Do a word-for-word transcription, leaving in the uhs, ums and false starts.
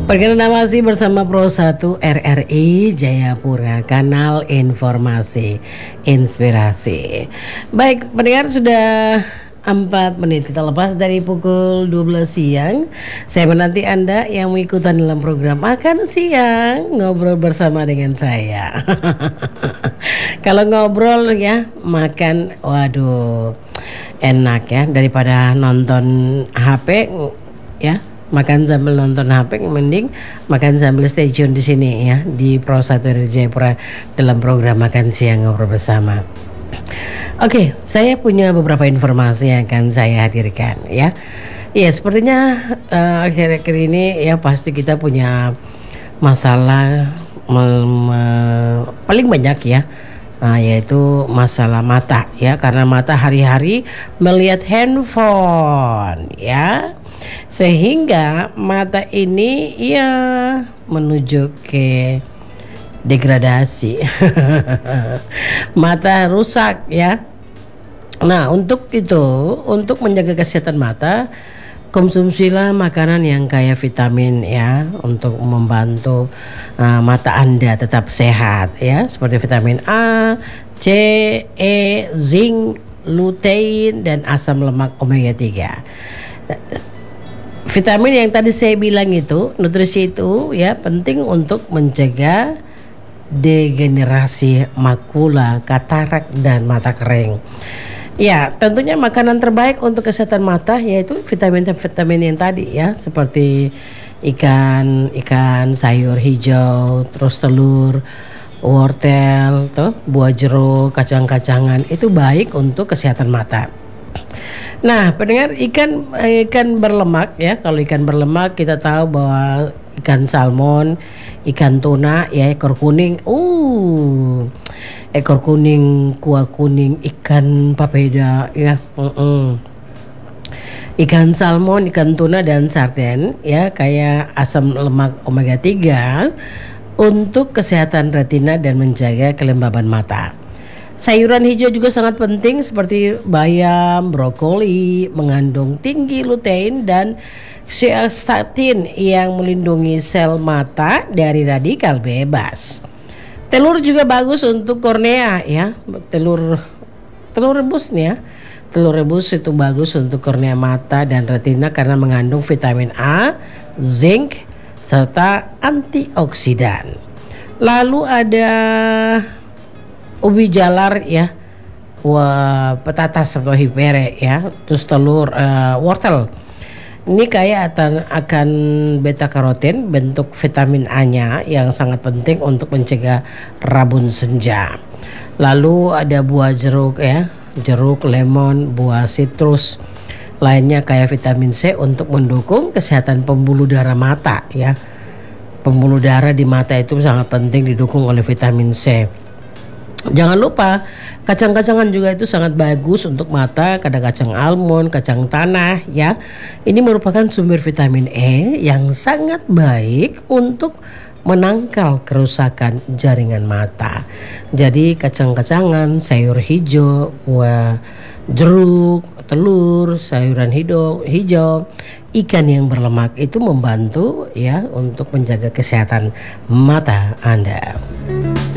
Perkenalkan masih bersama Pro satu R R I Jayapura, kanal informasi inspirasi. Baik, pendengar, sudah empat menit kita lepas dari pukul dua belas siang. Saya menanti Anda yang mengikuti dalam program Makan Siang Ngobrol bersama dengan saya. Kalau ngobrol ya, makan, waduh, enak ya, daripada nonton H P ya. Makan sambil nonton H P, mending makan sambil stay tune di sini ya, di Pro satu R R I Jayapura dalam program Makan Siang Ngobrol Bersama. Oke, saya punya beberapa informasi yang akan saya hadirkan ya. Ya, sepertinya uh, akhir-akhir ini ya pasti kita punya masalah me- me- paling banyak ya. Nah, yaitu masalah mata ya, karena mata hari-hari melihat handphone ya. Sehingga mata ini ya menuju ke degradasi. Mata rusak ya. Nah, untuk itu, untuk menjaga kesehatan mata, konsumsilah makanan yang kaya vitamin ya, untuk membantu uh, mata Anda tetap sehat ya, seperti vitamin A, C, E, zinc, lutein, dan asam lemak omega tiga. Vitamin yang tadi saya bilang itu, nutrisi itu ya penting untuk mencegah degenerasi makula, katarak, dan mata kering. Ya, tentunya makanan terbaik untuk kesehatan mata yaitu vitamin-vitamin yang tadi ya, seperti ikan, ikan, sayur hijau, terus telur, wortel, tuh, buah jeruk, kacang-kacangan, itu baik untuk kesehatan mata. Nah, pendengar, ikan ikan berlemak ya. Kalau ikan berlemak kita tahu bahwa ikan salmon, ikan tuna ya, ekor kuning, uh, ekor kuning, kuah kuning, ikan papeda ya, uh-uh. ikan salmon, ikan tuna, dan sarden ya, kayak asam lemak omega tiga untuk kesehatan retina dan menjaga kelembaban mata. Sayuran hijau juga sangat penting seperti bayam, brokoli, mengandung tinggi lutein dan zeaxanthin yang melindungi sel mata dari radikal bebas. Telur juga bagus untuk kornea ya. Telur telur rebus nih ya. Telur rebus itu bagus untuk kornea mata dan retina karena mengandung vitamin A, zinc, serta antioksidan. Lalu ada ubi jalar ya, wah, petatas atau hipere ya, terus telur uh, wortel. Ini kaya akan, akan beta karotin, bentuk vitamin A-nya yang sangat penting untuk mencegah rabun senja. Lalu ada buah jeruk ya, jeruk, lemon, buah sitrus lainnya kaya vitamin C untuk mendukung kesehatan pembuluh darah mata ya. Pembuluh darah di mata itu sangat penting didukung oleh vitamin C. Jangan lupa kacang-kacangan juga itu sangat bagus untuk mata, ada kacang almond, kacang tanah ya. Ini merupakan sumber vitamin E yang sangat baik untuk menangkal kerusakan jaringan mata. Jadi kacang-kacangan, sayur hijau, buah jeruk, telur, sayuran hijau, hijau, ikan yang berlemak itu membantu ya untuk menjaga kesehatan mata Anda.